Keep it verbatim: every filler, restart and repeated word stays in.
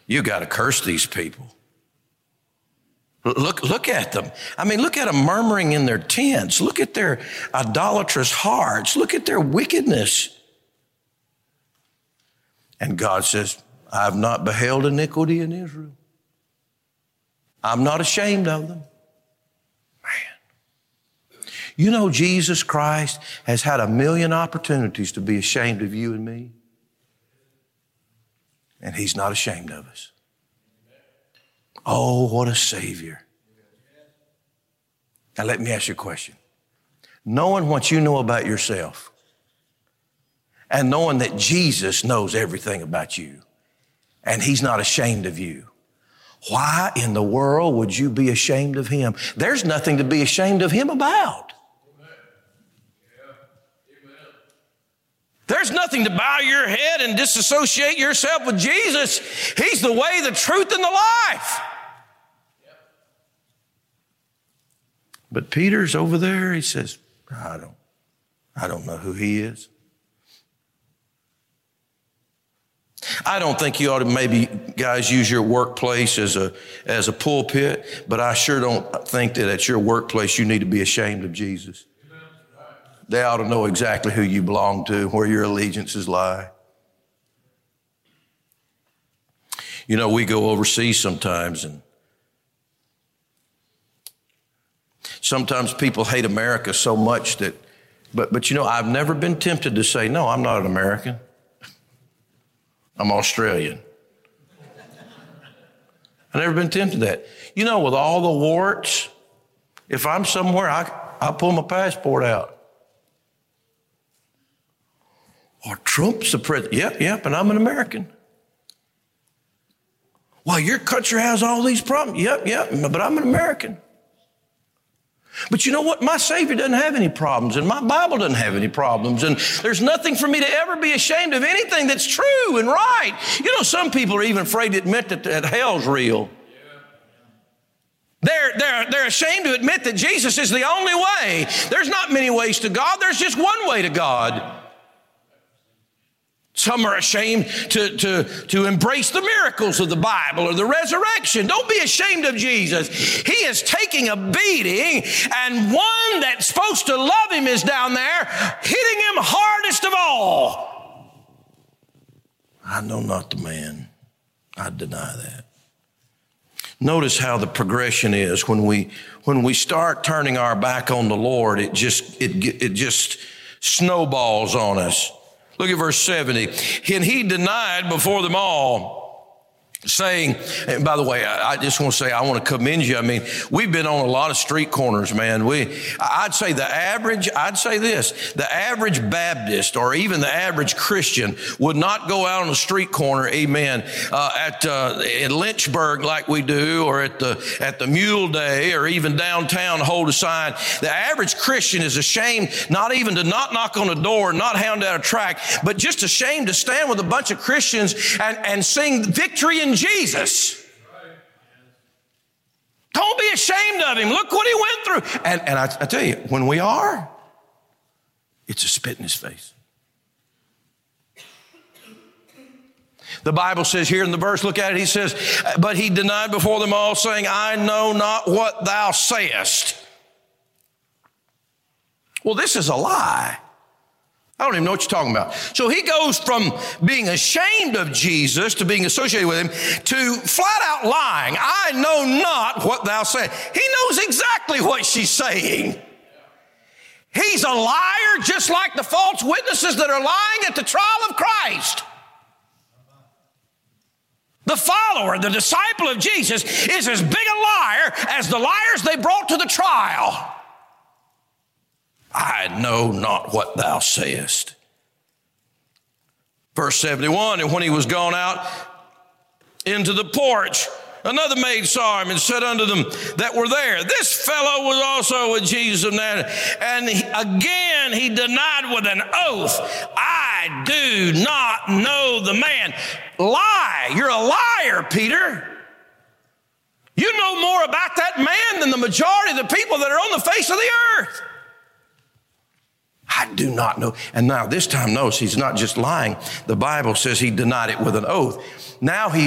You got to curse these people. Look, look at them. I mean, look at them murmuring in their tents. Look at their idolatrous hearts. Look at their wickedness. And God says, I have not beheld iniquity in Israel. I'm not ashamed of them. Man. You know, Jesus Christ has had a million opportunities to be ashamed of you and me. And he's not ashamed of us. Oh, what a Savior. Now let me ask you a question. Knowing what you know about yourself and knowing that Jesus knows everything about you and he's not ashamed of you, why in the world would you be ashamed of him? There's nothing to be ashamed of him about. There's nothing to bow your head and disassociate yourself with Jesus. He's the way, the truth, and the life. But Peter's over there. He says, I don't, I don't know who he is. I don't think you ought to maybe, guys, use your workplace as a, as a pulpit, but I sure don't think that at your workplace you need to be ashamed of Jesus. They ought to know exactly who you belong to, where your allegiances lie. You know, we go overseas sometimes, and sometimes people hate America so much that, but, but you know, I've never been tempted to say, no, I'm not an American. I'm Australian. I've never been tempted to that. You know, with all the warts, if I'm somewhere, I, I pull my passport out. Or Trump's the president. Yep, yep, and I'm an American. Well, your country has all these problems. Yep, yep, but I'm an American. But you know what? My Savior doesn't have any problems, and my Bible doesn't have any problems, and there's nothing for me to ever be ashamed of anything that's true and right. You know, some people are even afraid to admit that, that hell's real. They're, they're, they're ashamed to admit that Jesus is the only way. There's not many ways to God. There's just one way to God. Some are ashamed to, to, to embrace the miracles of the Bible or the resurrection. Don't be ashamed of Jesus. He is taking a beating, and one that's supposed to love him is down there, hitting him hardest of all. I know not the man. I deny that. Notice how the progression is. When we, when we start turning our back on the Lord, it just, it, it just snowballs on us. Look at verse seventy. And he denied before them all, saying, and by the way, I just want to say, I want to commend you. I mean, we've been on a lot of street corners, man. We, I'd say the average, I'd say this, the average Baptist or even the average Christian would not go out on a street corner, amen, uh, at, uh, in Lynchburg like we do, or at the, at the Mule Day, or even downtown hold a sign. The average Christian is ashamed not even to not knock on the door, not hand out a tract, but just ashamed to stand with a bunch of Christians and, and sing victory in Jesus. Don't be ashamed of him. Look what he went through. And, and I, I tell you, when we are, it's a spit in his face. The Bible says here in the verse, look at it, he says, but he denied before them all, saying, I know not what thou sayest. Well, this is a lie. I don't even know what you're talking about. So he goes from being ashamed of Jesus to being associated with him to flat out lying. I know not what thou sayest. He knows exactly what she's saying. He's a liar just like the false witnesses that are lying at the trial of Christ. The follower, the disciple of Jesus, is as big a liar as the liars they brought to the trial. I know not what thou sayest. Verse seventy-one, and when he was gone out into the porch, another maid saw him and said unto them that were there, this fellow was also with Jesus of Nazareth. And he, again he denied with an oath, I do not know the man. Lie. You're a liar, Peter. You know more about that man than the majority of the people that are on the face of the earth. I do not know. And now this time, notice he's not just lying. The Bible says he denied it with an oath. Now he